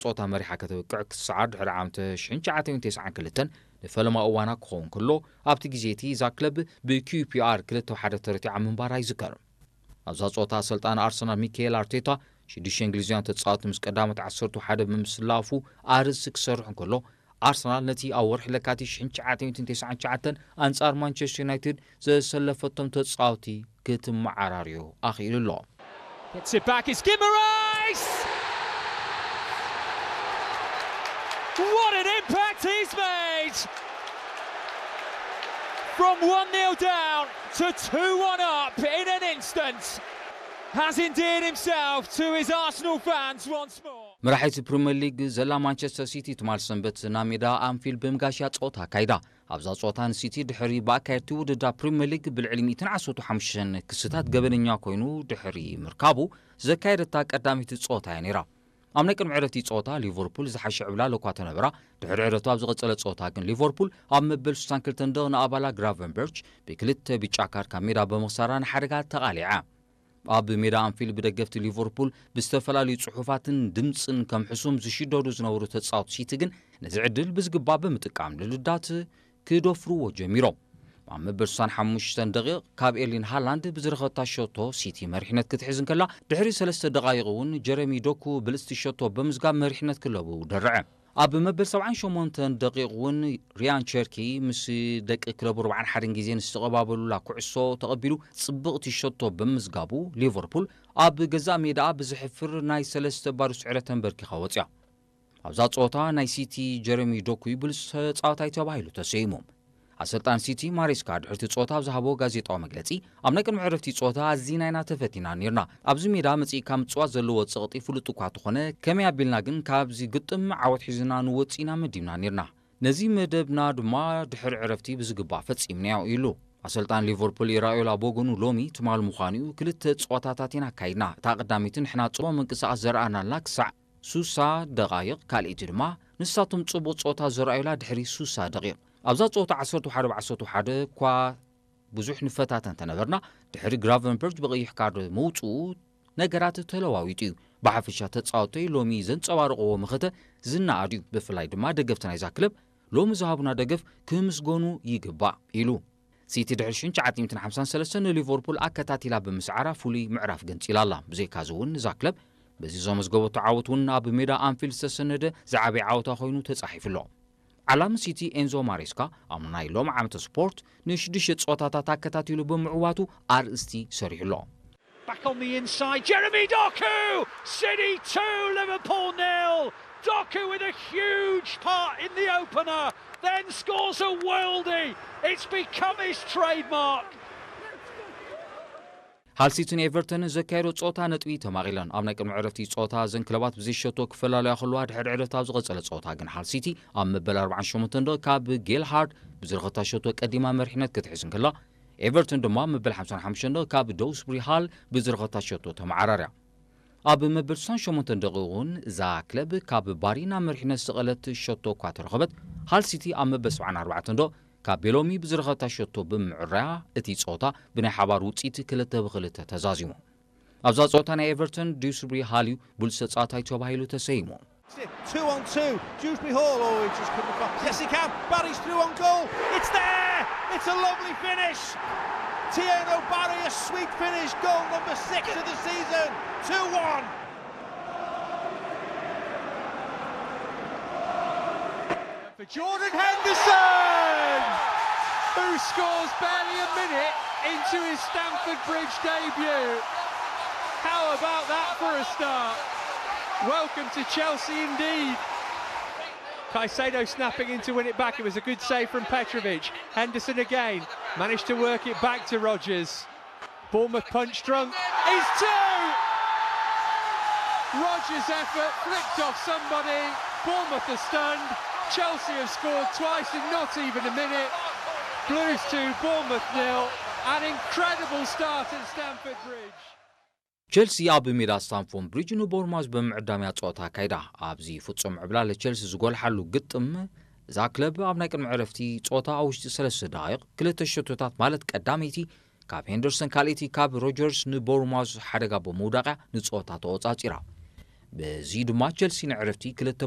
ጾታ መሪሓ ከተወቅዕ ክስዓር ድሕሪ ዓመት 1992 ንፈለማ እዋና ክኸውን ከሎ ኣብቲ ግዜቲ እዛ ክለብ ብQPR 2-1 ተረቲዓ ምንባራ ይዝከር። ኣብዛ ጾታ ኣሰልጣኒ ኣርሰናል ሚካኤል ኣርቴታ 6 እንግሊዛውያን ተጻወቱ ምስ ቀዳሞት 11 ብምስላፉ ኣርስ ክሰርሕ እንከሎ ኣርሰናል ነቲ ኣብ ወርሒ ለካቲት 1999 ኣንጻር ማንቸስተር ዩናይትድ ዘሰለፈቶም ተጻወቲ ክትመዓራርዩ ኣኽኢሉ ኣሎ። Gets it back, it's Guimaraes! What an impact he's made! From 1-0 down to 2-1 up in an instant. Has endeared himself to his Arsenal fans once more. መራሒት ፕሪምየር ሊግ ዘላ ማንቸስተር ሲቲ ትማል ሰንበት ናብ ሜዳ ኣንፊልድ ብምጋሽያ ጾታ ካይዳ ኣብዛ ጾታ ንሲቲ ድሕሪ ብኣካየድቲ ውድድር ፕሪምየር ሊግ ብልዕሊ 115 ክስታት ገበነኛ ኮይኑ ድሕሪ ምርካቡ ዘካየደታ ቀዳሚት ጾታ እያ ነይራ። ኣብ ናይ ቅድሚ ዕረፍቲ ጾታ ሊቨርፑል ዝሓሸ ዕብላ ለኳ ተነበራ። ድሕሪ ዕረፍቱ ኣብ ዝቐጸለ ጾታ ግን ሊቨርፑል ኣብ መበል 62 ደቂቕ ንኣባላ ግራቨንበርች ብክልተ ቢጫ ካርድ ካብ ሜዳ ብምኽሳራ ንሓደጋ ተቓሊዓ። ኣብ ሜዳ ኣንፊልድ ብደገፍቲ ሊቨርፑል ብዝተፈላለዩ ጽሑፋትን ድምፅን ከም ሕሱም ዝሽደዱ ዝነበሩ ተጻወቲ ሲቲ ግን ነዚ ዕድል ብዝግባእ ብምጥቃም ልልዳት ክደፍርዎ ጀሚሮም። ኣብ መበል 65 ደቂቕ ካብ ኤርሊን ሃላንድ ብዝረኸብታ ሸቶ ሲቲ መሪሕነት ክትሕዝ እንከላ ድሕሪ 3 ደቓይቕ እውን ጀረሚ ዶኩ ብልስቲ ሸቶ ብምዝጋብ መሪሕነት ክለቡ ደርዐ። ኣብ መበል 78 ደቂቕ እውን ሪያን ቸርኪ ምስ ደቂ ክለቡ 41 ግዜ ንዝተቐባበሉላ ኩዕሶ ተቐቢሉ ጽብቕቲ ሸቶ ብምዝጋቡ ሊቨርፑል ኣብ ገዛእ ሜዳ ብዝሕፍር ናይ 3-0 ተንበርኪኻ ወፅያ። ኣብዛ ጾታ ናይ ሲቲ ጀረሚ ዶኩ ብሉጽ ተጻዋታይ ተባሂሉ ተሰይሞም። ኣሰልጣን ሲቲ ማሬስካ ድሕርቲ ጾታ ኣብ ዝሃቦ ጋዜጣዊ መግለጺ ኣብ ናይ ቅድሚ ዕረፍቲ ጾታ ኣዝና ኢና ተፈቲና ነርና። ኣብዚ ሜዳ መጺእካ ምጽዋት ዘለዎ ጸቕጢ ፍሉጥ እኳ ተኾነ ከመይ ኣቢልና ግን ካብዚ ግጥም ዓወት ሒዝና ንወፂና መዲብና ነርና። ነዚ መደብና ድማ ድሕሪ ዕረፍቲ ብዝግባእ ፈጺምናዮ ኢሉ ኣሰልጣን ሊቨርፑል ኢራኦላ ቦጎኑ ሎሚ ትማል ምዃኑ ክልተ ጸዋታታት ኢና ካይድና። እታ ቀዳሚትን ንሕና ጽቡቕ ምንቅስቓስ ዘርኣናላ ክሳዕ 60 ደቓይቕ ካልእቲ ድማ ንሳቶም ጽቡቕ ጾታ ዘርኣዩላ ድሕሪ 60 ደቂቕ ኣብዛ ጾታ 11-11 እኳ ብዙሕ ንፈታተን ተነበርና ድሕሪ ግራቨንበርች ብቐይሕ ካርድ መውፅኡ ነገራት ተለዋዊጡ እዩ። ብሓፈሻ ተጻወተይ ሎሚ ዘንጸባርቕዎ ምኽተ ዝናኣድ እዩ። ብፍላይ ድማ ደገፍቲ ናይዛ ክለብ ሎሚ ዝሃቡና ደገፍ ክምስገኑ ይግባእ ኢሉ። ሲቲ ድሕሪ 1953 ንሊቨርፑል ኣከታቲላ ብምስዓራ ፍሉይ ምዕራፍ ገንፂላ ኣላ። ብዘይካዚ እውን እዛ ክለብ በዚ ዘመዝገበቶ ዓወት እውን ኣብ ሜዳ ኣንፊልድ ዝተሰነደ ዝዓበየ ዓወታ ኮይኑ ተጻሒፉሎ። ዓላም ሲቲ ኤንዞ ማሬስካ ኣብ ናይ ሎም ዓመተ ስፖርት ንሽዱሽተ ጸወታታት ኣከታቲሉ ብምዕዋቱ ኣርእስቲ ሰሪሑሎ። Back on the inside, Jeremy Doku! City 2, Liverpool 0. Doku with a huge part in the opener, then scores a worldie. It's become his trademark. ሃል ሲቲን ኤቨርተን ዘካየዶ ጾታ ነጥቢ ተማቒለን ኣብ ናይ ቅድሚ ዕረፍቲ ጾታ ዘን ክለባት ብዘይሸቶ ክፈላለያ ከለዋ ድሕሪ ዕረፍቲ ኣብ ዝቐጸለ ጾታ ግን ሃል ሲቲ ኣብ መበል 48 ደቂቕ ካብ ጌልሃርድ ብዝረኸብታ ሸቶ ቀዲማ መሪሕነት ክትሕዝ እንከላ ኤቨርተን ድማ መበል 55 ደቂቕ ካብ ደውስቡሪ ሃል ብዝረኸብታ ሸቶ ተመዓራርያ። ኣብ መበል 68 ደቂቕ እውን እዛ ክለብ ካብ ባሪና መሪሕነት ዝተቐለት ሸቶ እኳ ተረኸበት። ሃል ሲቲ ኣብ መበል 74 ደቂቕ ካብ ቤሎሚ ብዝረኸብታ ሸቶ ብምዕራያ እቲ ጾታ ብናይ ሓባር ውፅኢት 2-2 ተዛዚሙ። ኣብዛ ጾታ ናይ ኤቨርተን ዲውስቡሪ ሃል እዩ ብሉጽ ተጻዋታይ ተባሂሉ ተሰይሙ። 2-on-2, Dewsbury Hall, he just couldn't find. Yes, he can. Barry's through on goal. It's there. It's a lovely finish. Tieno Barry, a sweet finish. Goal number 6 of the season. 2-1. For Jordan Henderson, who scores barely a minute into his Stamford Bridge debut. How about that for a start? Welcome to Chelsea indeed. Caicedo snapping in to win it back. It was a good save from Petrovic. Henderson again managed to work it back to Rodgers. Bournemouth punch drunk is 2. Rodgers' effort flicked off somebody. Bournemouth are stunned. Chelsea have scored twice in not even a minute. Blues 2, Bournemouth 0. An incredible start at Stamford Bridge. ቸልሲ ኣብ ሜዳ ስታንፎርድ ብሪጅ ንቦርማዝ ብምዕዳምያ ጸወታ ካይዳ ኣብዚ ፍጹም ዕብላ ለቸልሲ ዝጎልሓሉ ግጥም እዛ ክለብ ኣብ ናይ ቅድሚ ዕረፍቲ ጸወታ ኣብ ውሽጢ 3 ደቂቕ ክልተ ሸቶታት ማለት ቀዳመይቲ ካብ ሄንደርሰን ካልእቲ ካብ ሮጀርስ ንቦርማዝ ሓደጋ ብምውዳቕያ ንጸወታ ተወጻጺራ። بزي ድማ ቸልሲ ንዕረፍቲ 2